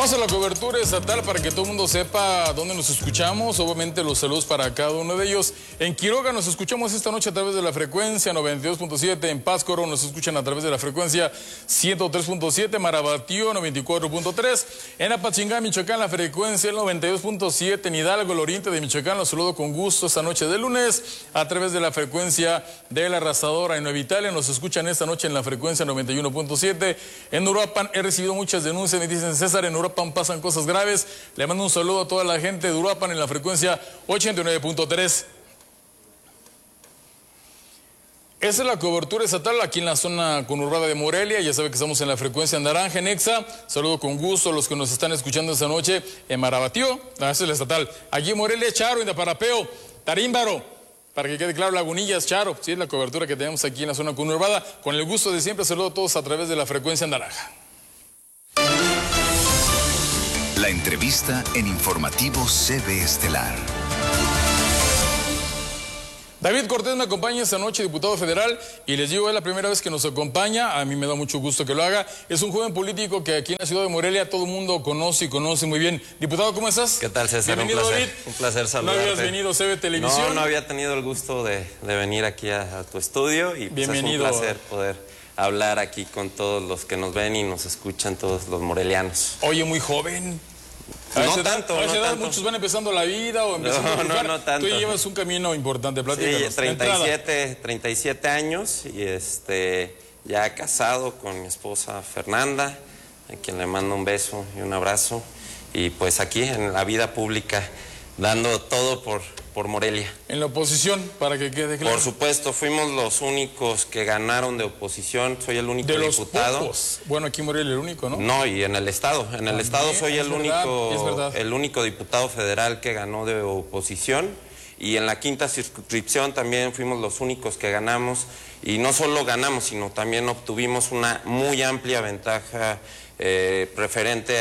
Vamos a la cobertura estatal para que todo el mundo sepa dónde nos escuchamos. Obviamente los saludos para cada uno de ellos. En Quiroga nos escuchamos esta noche a través de la frecuencia 92.7. En Pátzcuaro nos escuchan a través de la frecuencia 103.7. Marabatío 94.3. En Apatzingán, Michoacán, la frecuencia 92.7. En Hidalgo, el oriente de Michoacán, los saludo con gusto esta noche de lunes a través de la frecuencia de la Arrasadora. En Nueva Italia nos escuchan esta noche en la frecuencia 91.7. En Uruapan he recibido muchas denuncias. Me dicen, César, en Uruapan pasan cosas graves. Le mando un saludo a toda la gente de Uruapan en la frecuencia 89.3. Esa es la cobertura estatal aquí en la zona conurbada de Morelia. Ya sabe que estamos en la frecuencia naranja en Exa. Saludo con gusto a los que nos están escuchando esta noche en Marabatío. Esa es la estatal. Aquí en Morelia, Charo, Indaparapeo, Tarímbaro. Para que quede claro, Lagunillas, Charo. Sí, es la cobertura que tenemos aquí en la zona conurbada. Con el gusto de siempre, saludo a todos a través de la frecuencia naranja. La entrevista en Informativo CB Estelar. David Cortés me acompaña esta noche, diputado federal, y les digo, es la primera vez que nos acompaña, a mí me da mucho gusto que lo haga. Es un joven político que aquí en la ciudad de Morelia todo el mundo conoce y conoce muy bien. Diputado, ¿cómo estás? ¿Qué tal, César? Bienvenido, un placer, David. Un placer saludarte. ¿No habías venido a CB Televisión? No había tenido el gusto de venir aquí a tu estudio y pues, es un placer poder hablar aquí con todos los que nos ven y nos escuchan, todos los morelianos. Oye, muy joven. No tanto, no tanto. Muchos van empezando la vida o empezando a triunfar. No tanto. Tú llevas un camino importante, platícanos. Sí, 37 años y ya casado con mi esposa Fernanda, a quien le mando un beso y un abrazo. Y pues aquí en la vida pública, dando todo por Morelia. En la oposición, para que quede claro. Por supuesto, fuimos los únicos que ganaron de oposición. Soy el único diputado. De los pocos. Bueno, aquí en Morelia el único, ¿no? No, y en el estado. En el estado soy el único diputado federal que ganó de oposición. Y en la quinta circunscripción también fuimos los únicos que ganamos. Y no solo ganamos, sino también obtuvimos una muy amplia ventaja preferente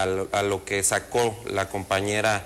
a lo que sacó la compañera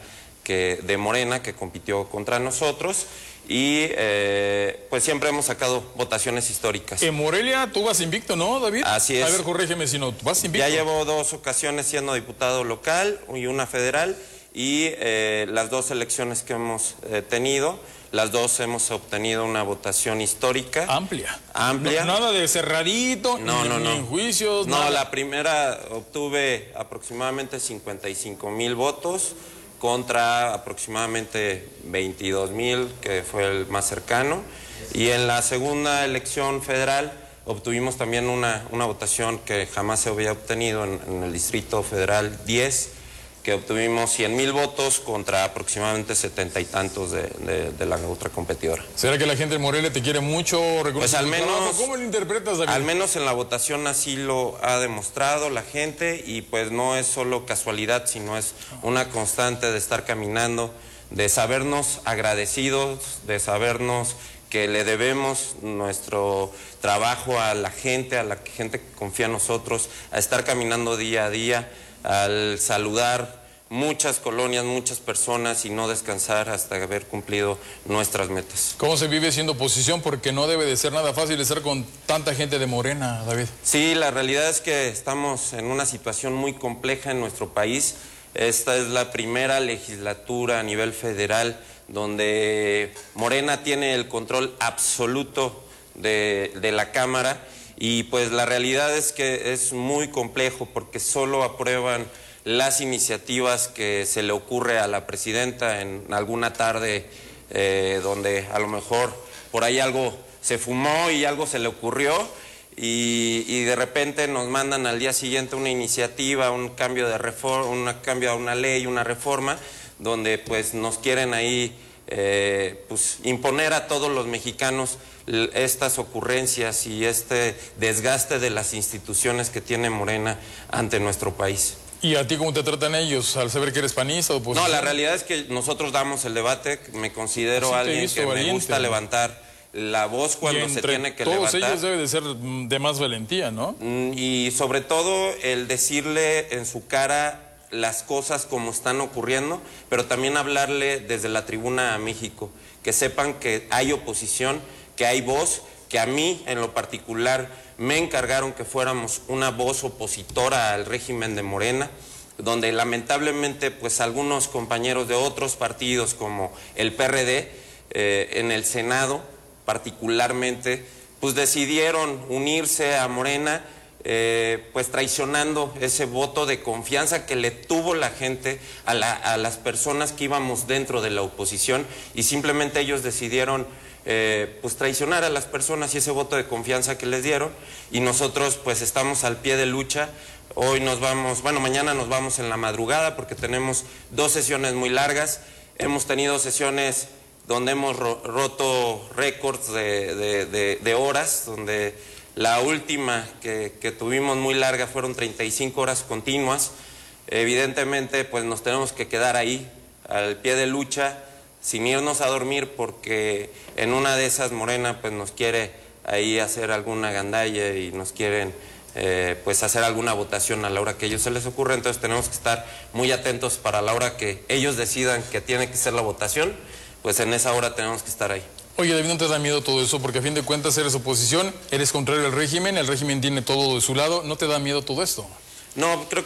de Morena, que compitió contra nosotros, y pues siempre hemos sacado votaciones históricas. En Morelia tú vas invicto, ¿no, David? Así es. A ver, corrígeme si no, tú vas invicto. Ya llevo 2 ocasiones siendo diputado local y una federal, y las 2 elecciones que hemos tenido, las 2 hemos obtenido una votación histórica. Amplia. Amplia. No, nada de cerradito, ni en juicios. No, nada. La primera obtuve aproximadamente 55,000 votos, contra aproximadamente 22,000, que fue el más cercano. Y en la segunda elección federal obtuvimos también una votación que jamás se había obtenido en el Distrito Federal 10, que obtuvimos 100,000 votos contra aproximadamente 70 y tantos de la otra competidora. ¿Será que la gente de Morelia te quiere mucho? Pues al menos... ¿Cómo lo interpretas, David? Al menos en la votación así lo ha demostrado la gente, y pues no es solo casualidad, sino es una constante de estar caminando, de sabernos agradecidos, de sabernos que le debemos nuestro trabajo a la gente que confía en nosotros, a estar caminando día a día, al saludar muchas colonias, muchas personas y no descansar hasta haber cumplido nuestras metas. ¿Cómo se vive siendo oposición? Porque no debe de ser nada fácil estar con tanta gente de Morena, David. Sí, la realidad es que estamos en una situación muy compleja en nuestro país. Esta es la primera legislatura a nivel federal donde Morena tiene el control absoluto de la Cámara, y pues la realidad es que es muy complejo porque solo aprueban las iniciativas que se le ocurre a la presidenta en alguna tarde donde a lo mejor por ahí algo se fumó y algo se le ocurrió, y de repente nos mandan al día siguiente una iniciativa, un cambio de reforma, un cambio a una ley, una reforma, donde pues nos quieren ahí pues imponer a todos los mexicanos estas ocurrencias y este desgaste de las instituciones que tiene Morena ante nuestro país. ¿Y a ti cómo te tratan ellos al saber que eres panista o oposición? No, la realidad es que nosotros damos el debate. Me considero alguien que me gusta levantar la voz cuando se tiene que levantar. Todos ellos deben de ser de más valentía, ¿no? Y sobre todo el decirle en su cara las cosas como están ocurriendo, pero también hablarle desde la tribuna a México, que sepan que hay oposición, que hay voz, que a mí en lo particular me encargaron que fuéramos una voz opositora al régimen de Morena, donde lamentablemente pues algunos compañeros de otros partidos como el PRD en el Senado particularmente pues decidieron unirse a Morena, pues traicionando ese voto de confianza que le tuvo la gente a las personas que íbamos dentro de la oposición, y simplemente ellos decidieron pues traicionar a las personas y ese voto de confianza que les dieron, y nosotros pues estamos al pie de lucha. Hoy nos vamos, bueno, mañana nos vamos en la madrugada porque tenemos 2 sesiones muy largas. Hemos tenido sesiones donde hemos roto récords de horas, donde la última que tuvimos muy larga fueron 35 horas continuas. Evidentemente, pues nos tenemos que quedar ahí, al pie de lucha, sin irnos a dormir, porque en una de esas Morena pues nos quiere ahí hacer alguna gandalla y nos quieren pues hacer alguna votación a la hora que a ellos se les ocurre. Entonces tenemos que estar muy atentos para la hora que ellos decidan que tiene que ser la votación, pues en esa hora tenemos que estar ahí. Oye, David, ¿no te da miedo todo eso? Porque a fin de cuentas eres oposición, eres contrario al régimen, el régimen tiene todo de su lado, ¿no te da miedo todo esto? No, creo